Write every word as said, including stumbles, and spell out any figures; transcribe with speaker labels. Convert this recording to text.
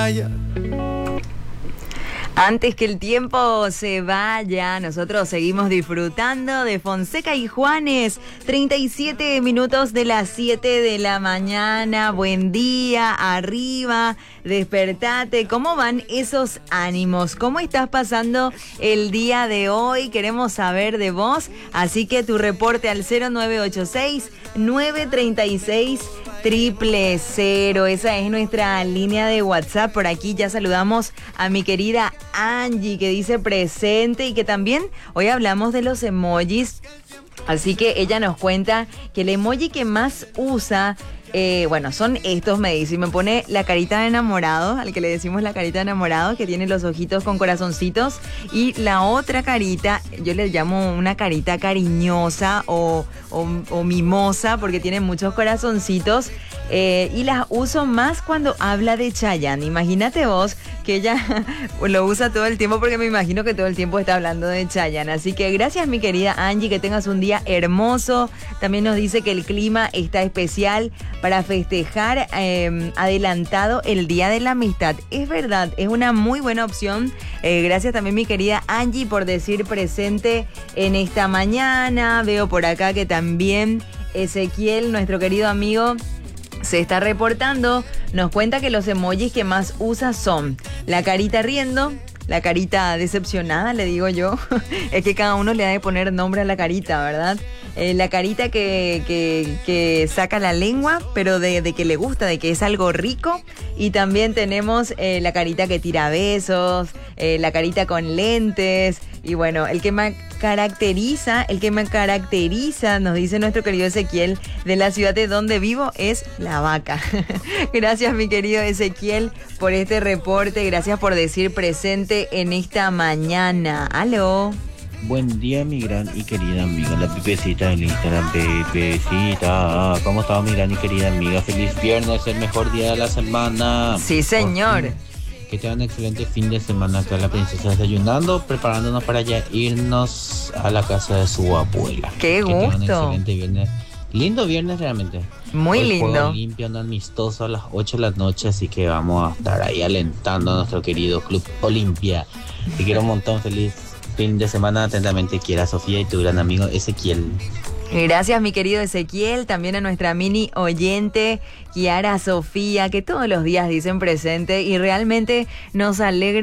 Speaker 1: vaya.
Speaker 2: Antes que el tiempo se vaya, nosotros seguimos disfrutando de Fonseca y Juanes. treinta y siete minutos de las siete de la mañana. Buen día, arriba, despertate. ¿Cómo van esos ánimos? ¿Cómo estás pasando el día de hoy? Queremos saber de vos. Así que tu reporte al cero nueve ocho seis, nueve tres seis, triple cero. Esa es nuestra línea de WhatsApp. Por aquí ya saludamos a mi querida Angie, que dice presente, y que también hoy hablamos de los emojis. Así que ella nos cuenta que el emoji que más usa, eh, bueno, son estos, me dice, y me pone la carita de enamorado, al que le decimos la carita de enamorado, que tiene los ojitos con corazoncitos, y la otra carita, yo le llamo una carita cariñosa o, o, o mimosa, porque tiene muchos corazoncitos, eh, y las uso más cuando habla de Chayanne. Imagínate vos que ella lo usa todo el tiempo, porque me imagino que todo el tiempo está hablando de Chayanne. Así que gracias, mi querida Angie, que tengas un día hermoso. También nos dice que el clima está especial para festejar eh, adelantado el Día de la Amistad. Es verdad, es una muy buena opción. Eh, gracias también, mi querida Angie, por decir presente en esta mañana. Veo por acá que también Ezequiel, nuestro querido amigo, se está reportando. Nos cuenta que los emojis que más usa son la carita riendo, la carita decepcionada, le digo yo. Es que cada uno le ha de poner nombre a la carita, ¿verdad? Eh, la carita que, que, que saca la lengua, pero de, de que le gusta, de que es algo rico. Y también tenemos eh, la carita que tira besos, eh, la carita con lentes. Y bueno, el que me caracteriza, el que me caracteriza, nos dice nuestro querido Ezequiel, de la ciudad de donde vivo, es la vaca. Gracias, mi querido Ezequiel, por este reporte. Gracias por decir presente en esta mañana. ¡Aló!
Speaker 3: Buen día, mi gran y querida amiga, la Pepecita del Instagram. Pepecita, ¿cómo estás, mi gran y querida amiga? Feliz viernes, el mejor día de la semana.
Speaker 2: Sí, señor.
Speaker 3: Que tengan un excelente fin de semana. Acá la princesa desayunando, preparándonos para ya irnos a la casa de su abuela.
Speaker 2: ¡Qué
Speaker 3: que
Speaker 2: gusto!
Speaker 3: Un excelente viernes. Lindo viernes realmente.
Speaker 2: Muy
Speaker 3: Hoy
Speaker 2: lindo.
Speaker 3: Juego limpio, un amistoso a las ocho de la noche, así que vamos a estar ahí alentando a nuestro querido Club Olimpia. Te quiero un montón, feliz fin de semana. Atentamente, quiera Sofía y tu gran amigo Ezequiel.
Speaker 2: Gracias, mi querido Ezequiel, también a nuestra mini oyente Kiara Sofía, que todos los días dicen presente y realmente nos alegra